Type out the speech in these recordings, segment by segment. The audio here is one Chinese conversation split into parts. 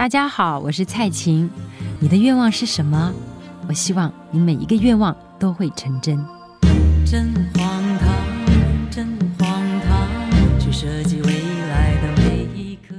大家好，我是蔡琴。你的愿望是什么？我希望你每一个愿望都会成真。 真荒唐，真荒唐，去设计未来的每一刻。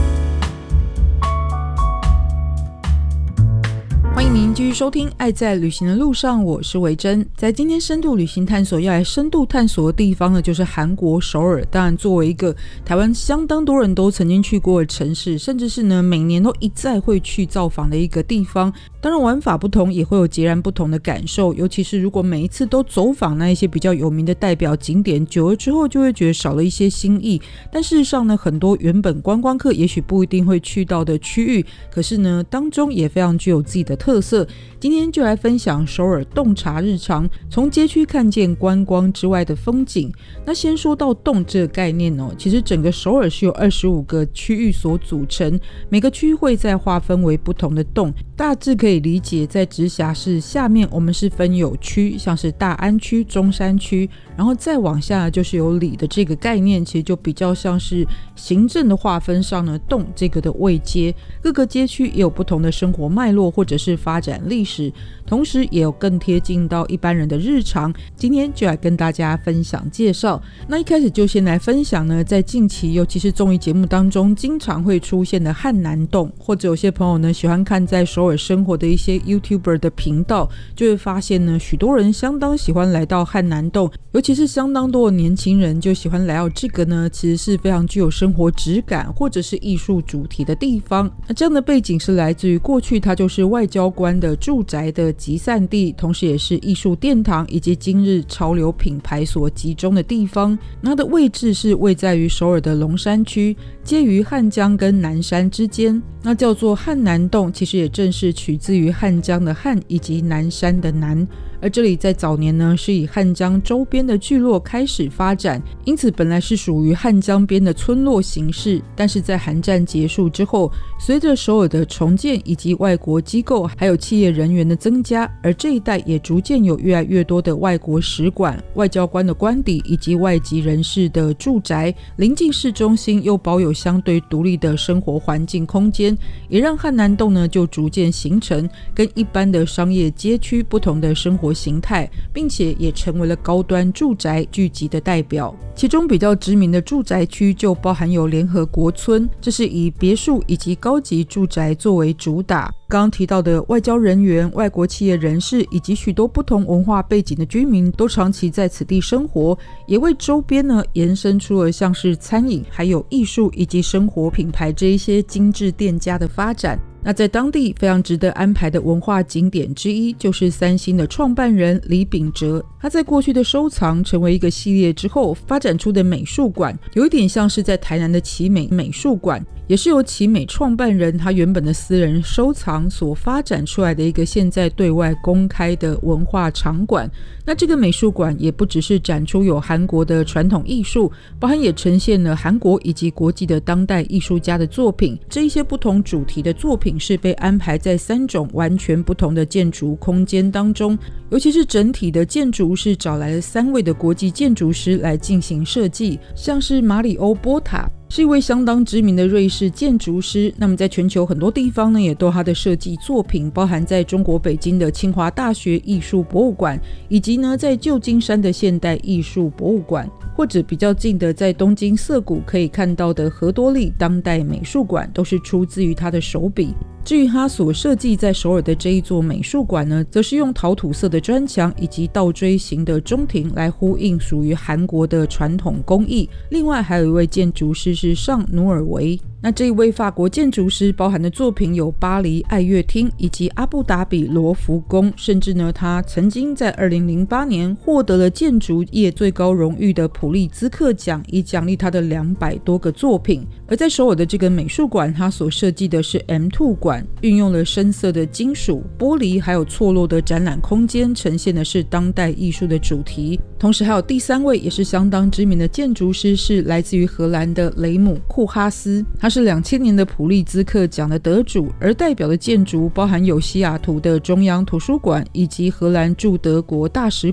欢迎您继续收听《爱在旅行的路上》，我是维珍。在今天深度旅行探索要来深度探索的地方呢，就是韩国首尔。当然，作为一个台湾相当多人都曾经去过的城市，甚至是呢每年都一再会去造访的一个地方。当然玩法不同，也会有截然不同的感受。尤其是如果每一次都走访那一些比较有名的代表景点，久了之后就会觉得少了一些新意。但事实上呢，很多原本观光客也许不一定会去到的区域，可是呢当中也非常具有自己的特色。今天就来分享首尔洞察日常，从街区看见观光之外的风景。那先说到洞这个概念哦，其实整个首尔是由25个区域所组成，每个区域会再划分为不同的洞，大致可以理解在直辖市下面我们是分有区，像是大安区、中山区，然后再往下就是有里的这个概念，其实就比较像是行政的划分上呢，洞这个的位阶，各个街区也有不同的生活脉络或者是发展历史，同时也有更贴近到一般人的日常。今天就来跟大家分享介绍。那一开始就先来分享呢，在近期尤其是综艺节目当中经常会出现的汉南洞，或者有些朋友呢喜欢看在首尔生活的一些 YouTuber 的频道，就会发现呢许多人相当喜欢来到汉南洞，尤其是相当多的年轻人就喜欢来到这个呢其实是非常具有生活质感或者是艺术主题的地方。那这样的背景是来自于过去它就是外交官的住宅的集散地，同时也是艺术殿堂以及今日潮流品牌所集中的地方。那它的位置是位在于首尔的龙山区，介于汉江跟南山之间，那叫做汉南洞，其实也正是取自于汉江的汉以及南山的南。而这里在早年呢是以汉江周边的聚落开始发展，因此本来是属于汉江边的村落形式，但是在韩战结束之后，随着首尔的重建以及外国机构还有企业人员的增加，而这一带也逐渐有越来越多的外国使馆、外交官的官邸以及外籍人士的住宅，临近市中心又保有相对独立的生活环境空间，也让汉南洞呢就逐渐形成跟一般的商业街区不同的生活形态，并且也成为了高端住宅聚集的代表。其中比较知名的住宅区就包含有联合国村，这是以别墅以及高级住宅作为主打。刚刚提到的外交人员、外国企业人士以及许多不同文化背景的居民都长期在此地生活，也为周边呢延伸出了像是餐饮、还有艺术以及生活品牌这一些精致店家的发展。那在当地非常值得安排的文化景点之一，就是三星的创办人李秉哲。他在过去的收藏成为一个系列之后，发展出的美术馆有一点像是在台南的奇美美术馆，也是由奇美创办人他原本的私人收藏所发展出来的一个现在对外公开的文化场馆。那这个美术馆也不只是展出有韩国的传统艺术，包含也呈现了韩国以及国际的当代艺术家的作品。这一些不同主题的作品是被安排在3种完全不同的建筑空间当中，尤其是整体的建筑是找来了3位的国际建筑师来进行设计，像是马里欧波塔是一位相当知名的瑞士建筑师，那么在全球很多地方呢也都有他的设计作品，包含在中国北京的清华大学艺术博物馆，以及呢在旧金山的现代艺术博物馆，或者比较近的在东京涩谷可以看到的河多利当代美术馆，都是出自于他的手笔。至于他所设计在首尔的这一座美术馆呢，则是用陶土色的砖墙以及倒锥形的中庭来呼应属于韩国的传统工艺。另外还有一位建筑师是尚努尔维，那这一位法国建筑师包含的作品有巴黎爱乐厅以及阿布达比罗浮宫，甚至呢他曾经在2008年获得了建筑业最高荣誉的普利兹克奖，以奖励他的200多个作品。而在首尔的这个美术馆，他所设计的是 M2 馆，运用了深色的金属、玻璃还有错落的展览空间，呈现的是当代艺术的主题。同时还有第3位也是相当知名的建筑师，是来自于荷兰的雷姆库哈斯，他是2000年的普利兹克奖的得主，而代表的建筑包含有西雅图的中央图书馆以及荷兰驻德国大使馆。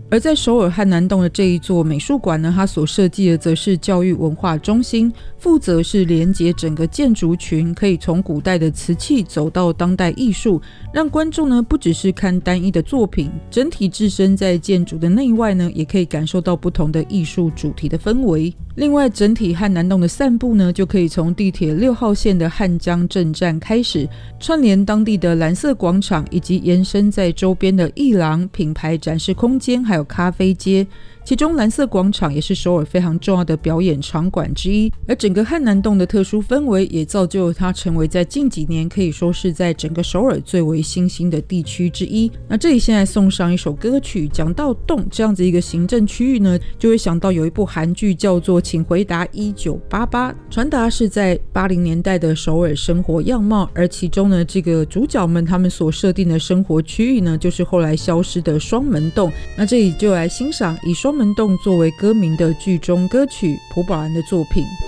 而在首尔汉南洞的这一座美术馆呢，它所设计的则是教育文化中心，负责是连接整个建筑群，可以从古代的瓷器走到当代艺术，让观众呢不只是看单一的作品，整体置身在建筑的内外呢，也可以感受到不同的艺术主题的氛围。另外，整体汉南洞的散步呢，就可以从地铁6号线的汉江镇站开始，串联当地的蓝色广场，以及延伸在周边的艺廊、品牌展示空间，还有咖啡街。其中蓝色广场也是首尔非常重要的表演场馆之一，而整个汉南洞的特殊氛围也造就了它成为在近几年可以说是在整个首尔最为新兴的地区之一。那这里现在送上一首歌曲，讲到洞这样子一个行政区域呢，就会想到有一部韩剧叫做《请回答1988》，传达是在80年代的首尔生活样貌，而其中呢这个主角们他们所设定的生活区域呢，就是后来消失的双门洞。那这里就来欣赏以双门洞作为歌名的剧中歌曲朴宝兰的作品。